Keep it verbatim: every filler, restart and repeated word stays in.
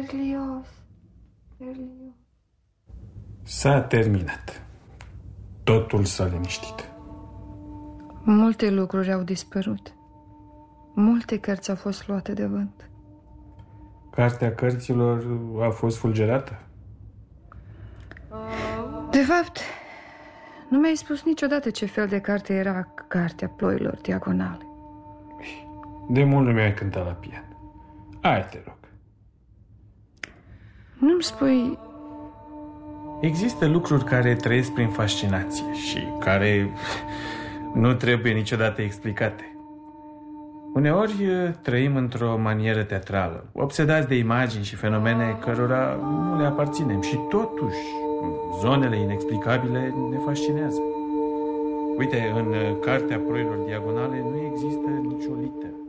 Berlioz, Berlioz. S-a terminat. Totul s-a liniștit. Multe lucruri au dispărut. Multe cărți au fost luate de vânt. Cartea cărților a fost fulgerată? De fapt, nu mi-ai spus niciodată ce fel de carte era Cartea Ploilor Diagonale. De mult nu mi-ai cântat la pian. Hai, te rog. Nu-mi spui... Există lucruri care trăiesc prin fascinație și care nu trebuie niciodată explicate. Uneori trăim într-o manieră teatrală, obsedați de imagini și fenomene cărora nu le aparținem și totuși zonele inexplicabile ne fascinează. Uite, în Cartea Ploilor Diagonale nu există